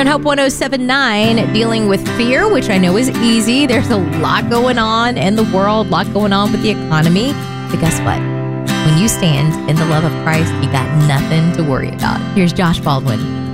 on Hope 107.9, dealing with fear, which I know is easy. There's a lot going on in the world, a lot going on with the economy. But guess what? When you stand in the love of Christ, you got nothing to worry about. Here's Josh Baldwin.